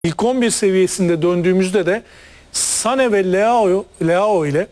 İlk 11 seviyesinde döndüğümüzde de Sané ve Leao ile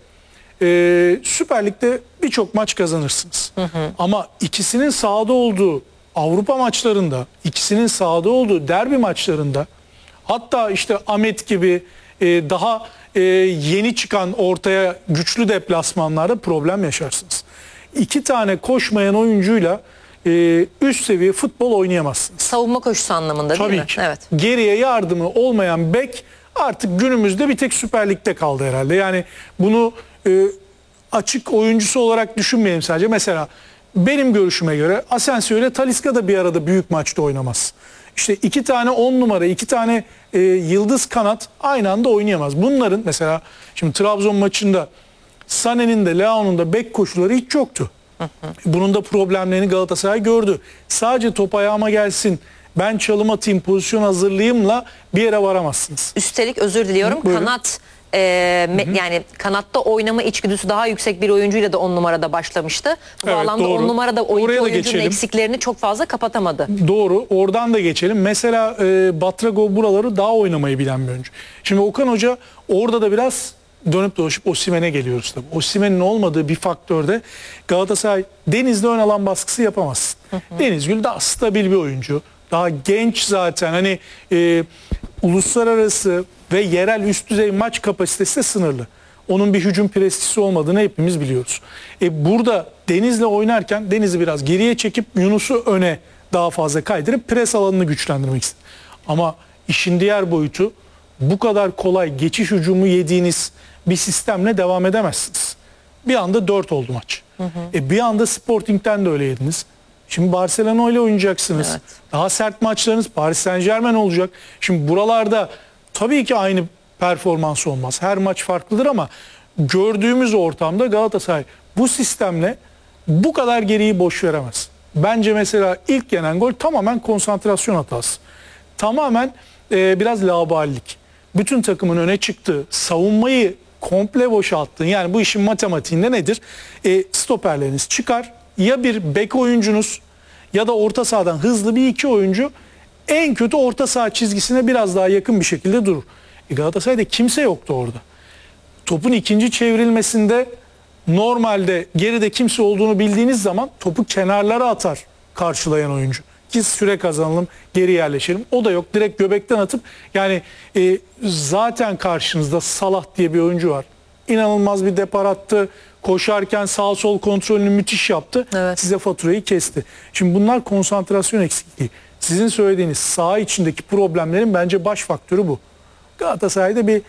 Süper Lig'de birçok maç kazanırsınız. Ama ikisinin sahada olduğu Avrupa maçlarında, ikisinin sahada olduğu derbi maçlarında, hatta işte Ahmet gibi daha yeni çıkan ortaya güçlü deplasmanlarda problem yaşarsınız. İki tane koşmayan oyuncuyla üst seviye futbol oynayamazsınız. Savunma koşusu anlamında değil mi? Tabii ki. Evet. Geriye yardımı olmayan bek artık günümüzde bir tek Süper Lig'de kaldı herhalde. Yani bunu açık oyuncusu olarak düşünmeyelim sadece. Mesela benim görüşüme göre Asensio ile Talisca da bir arada büyük maçta oynamaz. İşte iki tane 10 numara, iki tane yıldız kanat aynı anda oynayamaz. Bunların mesela şimdi Trabzon maçında Sané'nin de Leao'nun da bek koşuları hiç yoktu. Bunun da problemlerini Galatasaray gördü. Sadece top ayağıma gelsin, ben çalım atayım, pozisyon hazırlayayımla bir yere varamazsınız. Üstelik özür diliyorum. Buyurun. Kanat yani kanatta oynama içgüdüsü daha yüksek bir oyuncuyla da 10 numarada başlamıştı. Bu Evet, alanda doğru. 10 numarada o iki Oraya da oyuncunun geçelim. eksiklerini çok fazla kapatamadı. Doğru. Oradan da geçelim. Mesela Batrago buraları daha oynamayı bilen bir oyuncu. Şimdi Okan Hoca orada da biraz dönüp dolaşıp Osimhen'e geliyoruz tabii. Osimhen'in olmadığı bir faktörde Galatasaray Deniz'de ön alan baskısı yapamaz. Denizgül daha stabil bir oyuncu. Daha genç zaten. Hani uluslararası ve yerel üst düzey maç kapasitesi de sınırlı. Onun bir hücum prestisi olmadığını hepimiz biliyoruz. Burada Deniz'le oynarken Deniz'i biraz geriye çekip Yunus'u öne daha fazla kaydırıp pres alanını güçlendirmek istedim. Ama işin diğer boyutu, bu kadar kolay geçiş hücumu yediğiniz bir sistemle devam edemezsiniz. Bir anda 4 oldu maç. Bir anda Sporting'den de öyle yediniz. Şimdi Barcelona ile oynayacaksınız. Evet. Daha sert maçlarınız Paris Saint-Germain olacak. Şimdi buralarda tabii ki aynı performans olmaz. Her maç farklıdır ama gördüğümüz ortamda Galatasaray bu sistemle bu kadar geriyi boş veremez. Bence mesela ilk yenen gol tamamen konsantrasyon hatası. Tamamen biraz laubalilik. Bütün takımın öne çıktığı, savunmayı komple boşalttığın, yani bu işin matematiğinde nedir? Stoperleriniz çıkar. Ya bir bek oyuncunuz ya da orta sahadan hızlı bir iki oyuncu en kötü orta saha çizgisine biraz daha yakın bir şekilde durur. Galatasaray'da kimse yoktu orada. Topun ikinci çevrilmesinde normalde geride kimse olduğunu bildiğiniz zaman topu kenarlara atar karşılayan oyuncu. Ki süre kazanalım, geri yerleşelim. O da yok. Direkt göbekten atıp, yani zaten karşınızda Salah diye bir oyuncu var. İnanılmaz bir depar attı. Koşarken sağ sol kontrolünü müthiş yaptı. Evet. Size faturayı kesti. Şimdi bunlar konsantrasyon eksikliği. Sizin söylediğiniz saha içindeki problemlerin bence baş faktörü bu. Galatasaray'da bir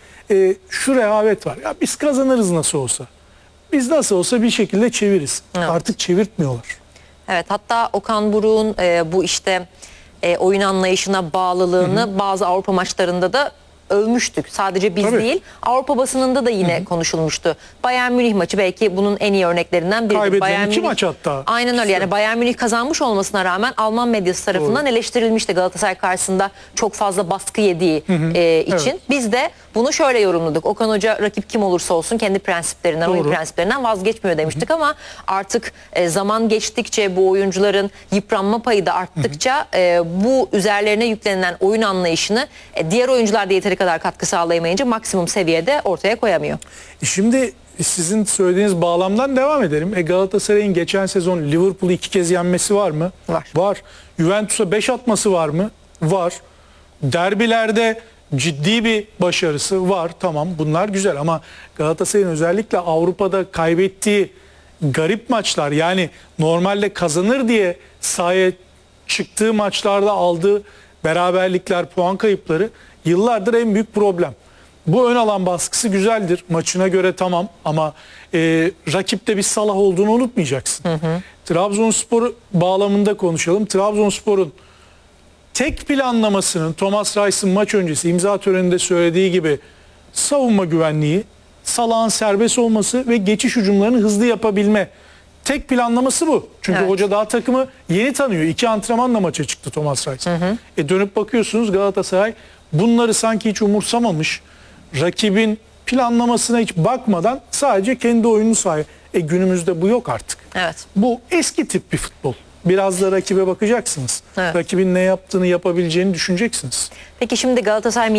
şu rehavet var. Ya biz kazanırız nasıl olsa. Biz nasıl olsa bir şekilde çeviririz. Evet. Artık çevirtmiyorlar. Evet, hatta Okan Buruk'un bu işte oyun anlayışına bağlılığını bazı Avrupa maçlarında da övmüştük. Sadece biz Tabii. değil, Avrupa basınında da yine konuşulmuştu. Bayern Münih maçı belki bunun en iyi örneklerinden biri. Kaybedilen iki maç hatta. Aynen öyle. Yani Bayern Münih kazanmış olmasına rağmen Alman medyası tarafından eleştirilmişti Galatasaray karşısında çok fazla baskı yediği için. Evet. Biz de bunu şöyle yorumladık. Okan Hoca rakip kim olursa olsun kendi prensiplerinden, oyun prensiplerinden vazgeçmiyor demiştik ama artık zaman geçtikçe, bu oyuncuların yıpranma payı da arttıkça bu üzerlerine yüklenilen oyun anlayışını diğer oyuncular da yeteri kadar katkı sağlayamayınca maksimum seviyede ortaya koyamıyor. Şimdi sizin söylediğiniz bağlamdan devam edelim. Galatasaray'ın geçen sezon Liverpool'u 2 kez yenmesi var mı? Var. Var. Juventus'a 5 atması var mı? Var. Derbilerde ciddi bir başarısı var. Tamam, bunlar güzel ama Galatasaray'ın özellikle Avrupa'da kaybettiği garip maçlar, yani normalde kazanır diye sahaya çıktığı maçlarda aldığı beraberlikler, puan kayıpları yıllardır en büyük problem. Bu ön alan baskısı güzeldir. Maçına göre tamam ama rakipte bir Salah olduğunu unutmayacaksın. Trabzonspor bağlamında konuşalım. Trabzonspor'un tek planlamasının Thomas Reis'in maç öncesi imza töreninde söylediği gibi savunma güvenliği, Salah'ın serbest olması ve geçiş hücumlarını hızlı yapabilme. Tek planlaması bu. Çünkü Evet. hoca daha takımı yeni tanıyor. 2 antrenmanla maça çıktı Thomas Reis. Dönüp bakıyorsunuz Galatasaray bunları sanki hiç umursamamış. Rakibin planlamasına hiç bakmadan sadece kendi oyununu sahaya. Günümüzde bu yok artık. Evet. Bu eski tip bir futbol. biraz da rakibe bakacaksınız. Evet. Rakibin ne yaptığını, yapabileceğini düşüneceksiniz. Peki şimdi Galatasaray